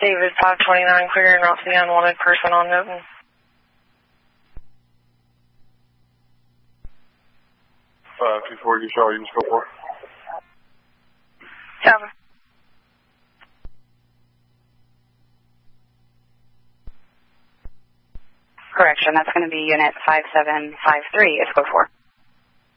David 529, clearing route to the unwanted person on Newton. 524, you shall use go for. Seven. Correction, that's going to be unit 5753, it's go for.